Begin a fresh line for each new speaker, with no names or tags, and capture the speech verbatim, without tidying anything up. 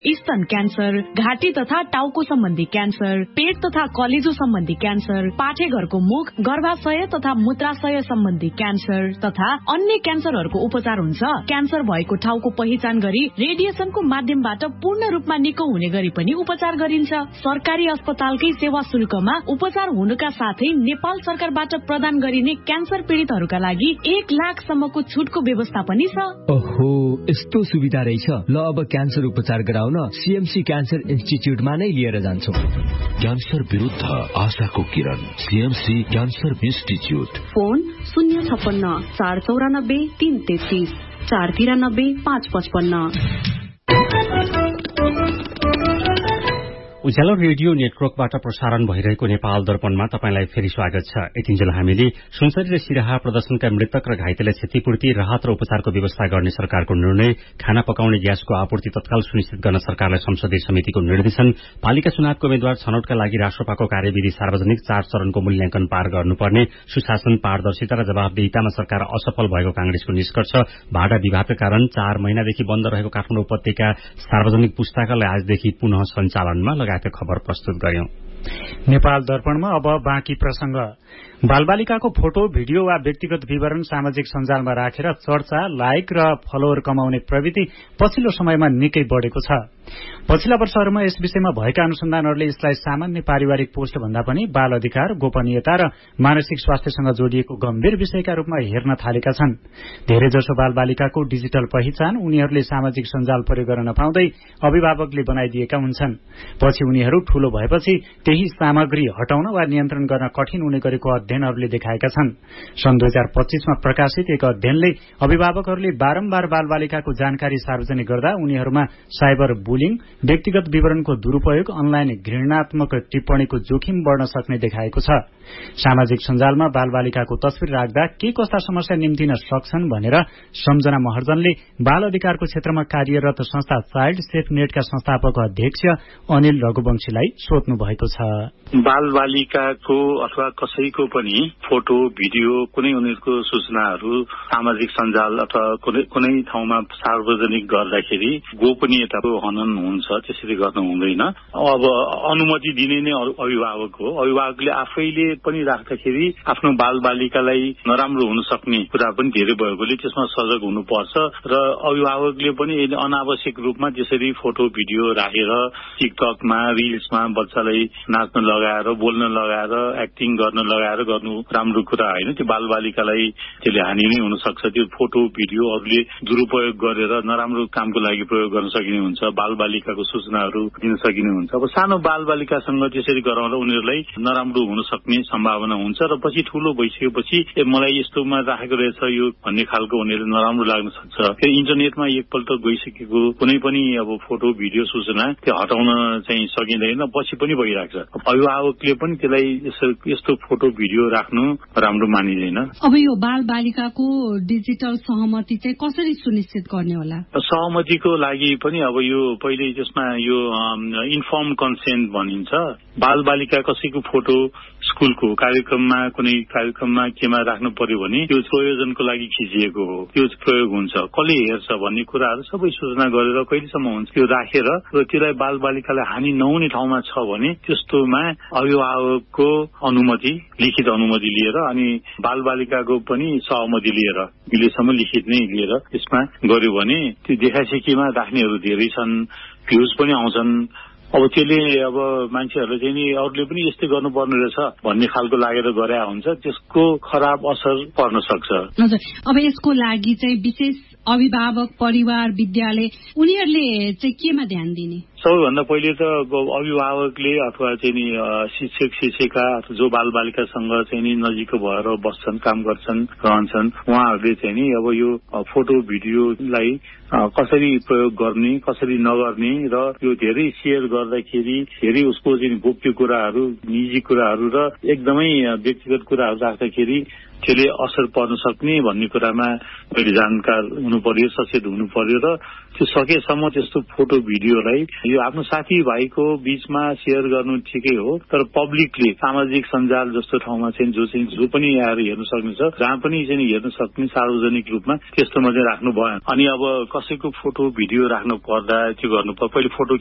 स्तन क्यान्सर, घाँटी तथा टाउको सम्बन्धी क्यान्सर, पेट तथा कलेजो सम्बन्धी क्यान्सर, पाठेघरको मुख, गर्भाशय तथा मूत्राशय सम्बन्धी क्यान्सर तथा अन्य क्यान्सरहरूको उपचार हुन्छ। क्यान्सर भएको ठाउँको पहिचान गरी रेडिएसनको माध्यमबाट पूर्ण रूपमा निको हुने गरी पनि उपचार गरिन्छ। सरकारी अस्पतालकै सेवा शुल्कमा उपचार हुनुका साथै नेपाल सरकारबाट प्रदान गरिने क्यान्सर पीडितहरूका लागि एक लाख सम्मको छुटको व्यवस्था पनि छ।
ओहो, यस्तो सुविधा रहेछ। ल अब क्यान्सर उपचार गराउन सीएमसी क्यान्सर इन्स्टिच्युटमा नै लिएर जान्छौँ।
क्यान्सर विरुद्ध आशाको किरण, सीएमसी क्यान्सर इन्स्टिच्युट।
फोन शून्य छप्पन्न चार चौरानब्बे तीन तेत्तीस चार तिरानब्बे पाँच पचपन्न।
उज्यालो रेडियो नेटवर्कबाट प्रसारण भइरहेको नेपाल दर्पणमा तपाईंलाई फेरि स्वागत छ। यतिन्जेल हामीले सुनसरी र सिराहा प्रदर्शनका मृतक र घाइतेलाई क्षतिपूर्ति, राहत र उपचारको व्यवस्था गर्ने सरकारको निर्णय, खाना पकाउने ग्यासको आपूर्ति तत्काल सुनिश्चित गर्न सरकारलाई संसदीय समितिको निर्देशन, पालिका चुनावको उम्मेद्वार छनौटका लागि राष्ट्रपाको कार्यविधि सार्वजनिक, चार चरणको मूल्याङ्कन पार गर्नुपर्ने, सुशासन, पारदर्शिता र जवाफदेहितामा सरकार असफल भएको कांग्रेसको निष्कर्ष, भाडा विवादका कारण चार महिनादेखि बन्द रहेको काठमाडौँ उपत्यका सार्वजनिक पुस्तकालय आजदेखि पुनः सञ्चालनमा लगायतका खबर प्रस्तुत गर्यौं।
नेपाल दर्पणमा अब बाँकी प्रसंग। बालबालिकाको फोटो, भिडियो वा व्यक्तिगत विवरण सामाजिक सञ्जालमा राखेर चर्चा, लाइक र फलोवर कमाउने प्रवृत्ति पछिल्लो समयमा निकै बढ़ेको छ। पछिल्ला वर्षहरूमा यस विषयमा भएका अनुसन्धानहरूले यसलाई सामान्य पारिवारिक पोस्ट भन्दा पनि बाल अधिकार, गोपनीयता र मानसिक स्वास्थ्यसँग जोडिएको गम्भीर विषयका रूपमा हेर्न थालेका छन्। धेरैजसो बालबालिकाको डिजिटल पहिचान उनीहरूले सामाजिक सञ्जाल प्रयोग गर्न नपाउँदै अभिभावकले बनाइदिएका हुन्छन्। पछि उनीहरू ठूलो भएपछि त्यही सामग्री हटाउन वा नियन्त्रण गर्न कठिन हुने गरेको अध्ययनहरूले देखाएका छन्। सन् दुई हजार पच्चीसमा प्रकाशित एक अध्ययनले अभिभावकहरूले बारम्बार बालबालिकाको जानकारी सार्वजनिक गर्दा उनीहरूमा साइबर बुलिङ, व्यक्तिगत विवरणको दुरूपयोग, अनलाइन घृणात्मक टिप्पणीको जोखिम बढ़न सक्ने देखाएको छ। सामाजिक सञ्जालमा बालबालिकाको तस्विर राख्दा के कस्ता समस्या निम्तिन सक्छन् भनेर सम्झना महर्जनले बाल अधिकारको क्षेत्रमा कार्यरत संस्था चाइल्ड सेफ नेटका संस्थापक अध्यक्ष अनिल रघुवंशीलाई सोध्नु भएको छ।
बालबालिकाको अथवा कसैको पनि फोटो, भिडियो, कुनै उनीहरूको सूचनाहरू सामाजिक सञ्जाल अथवा कुनै कुनै ठाउँमा सार्वजनिक गर्दाखेरि गोपनीयताको हनन हुन्छ, त्यसरी गर्न हुँदैन। अब अनुमति दिने नै अभिभावक हो। अभिभावकले आफैले पनि राख्दाखेरि आफ्नो बालबालिकालाई नराम्रो हुन सक्ने कुरा पनि धेरै भएकोले त्यसमा सजग हुनुपर्छ र अभिभावकले पनि अनावश्यक रूपमा त्यसरी फोटो, भिडियो राखेर टिकटकमा, रिल्समा बच्चालाई नाच्न लगाएर, बोल्न लगाएर, एक्टिङ गर्न लगाएर गर्नु राम्रो कुरा होइन। त्यो बालबालिकालाई त्यसले हानि नै हुन सक्छ। त्यो फोटो, भिडियो अरूले दुरूपयोग गरेर नराम्रो कामको लागि प्रयोग गर्न सकिने हुन्छ, बालबालिकाको सूचनाहरू दिन सकिने हुन्छ। अब सानो बालबालिकासँग त्यसरी गराउँदा उनीहरूलाई नराम्रो हुन सक्ने सम्भावना हुन्छ र पछि ठूलो भइसकेपछि ए मलाई यस्तोमा राखेको रहेछ यो भन्ने खालको उनीहरू नराम्रो लाग्न सक्छ। फेरि इन्टरनेटमा एकपल्ट गइसकेको कुनै पनि अब फोटो, भिडियो, सूचना त्यो हटाउन चाहिँ सकिँदैन, पछि पनि भइरहेको छ। अभिभावकले पनि त्यसलाई यस्तो फोटो, भिडियो राख्नु राम्रो मानिँदैन।
अब यो बालबालिकाको डिजिटल सहमति चाहिँ कसरी सुनिश्चित गर्ने होला?
सहमतिको लागि पनि अब यो पहिले त्यसमा यो इन्फर्म कन्सेन्ट भनिन्छ। बालबालिका कसैको फोटो स्कुलको कार्यक्रममा, कुनै कार्यक्रममा केमा राख्नु पर्यो भने त्यो प्रयोजनको लागि खिचिएको हो, त्यो प्रयोग हुन्छ, कसले हेर्छ भन्ने कुराहरू सबै सूचना गरेर कहिलेसम्म हुन्छ त्यो राखेर र त्यसलाई बालबालिकालाई हानि नहुने ठाउँमा छ भने त्यस्तोमा अभिभावकको अनुमति, लिखित अनुमति लिएर अनि बालबालिकाको पनि सहमति लिएर अहिलेसम्म लिखित नै लिएर त्यसमा गर्यो भने त्यो देखासेखीमा राख्नेहरू धेरै छन्, भ्युज पनि आउँछन्। अब त्यसले अब मान्छेहरूले चाहिँ नि अरूले पनि यस्तै गर्नुपर्ने रहेछ भन्ने खालको लागेर गरे हुन्छ, त्यसको खराब असर पर्न सक्छ।
हजुर, अब यसको लागि चाहिँ विशेष अभिभावक, परिवार, विद्यालय उनीहरूले चाहिँ केमा ध्यान दिने?
सबैभन्दा पहिले त अभिभावकले अथवा चाहिँ नि शिक्षक, शिक्षिका अथवा जो बालबालिकासँग चाहिँ नि नजिक भएर बस्छन्, काम गर्छन्, रहन्छन्, उहाँहरूले चाहिँ नि अब यो फोटो, भिडियोलाई कसरी प्रयोग गर्ने, कसरी नगर्ने र यो धेरै सेयर गर्दाखेरि धेरै उसको चाहिँ गोप्य कुराहरू, निजी कुराहरू र एकदमै व्यक्तिगत कुराहरू राख्दाखेरि त्यसले असर पर्न सक्ने भन्ने कुरामा मैले जानकार हुनु पर्यो, सचेत हुनु पर्यो र त्यो सकेसम्म त्यस्तो फोटो भिडियोलाई यो आफ्नो साथीभाइको बीचमा सेयर गर्नु ठिकै हो, तर पब्लिकले सामाजिक सञ्जाल जस्तो ठाउँमा चाहिँ जो चाहिँ जो पनि आएर हेर्न सक्नेछ, जहाँ पनि चाहिँ हेर्न सक्ने सार्वजनिक रूपमा त्यस्तोमा चाहिँ राख्नु भयो। अनि अब कसैको फोटो भिडियो राख्नु पर्दा त्यो गर्नु पर्यो, पहिले फोटो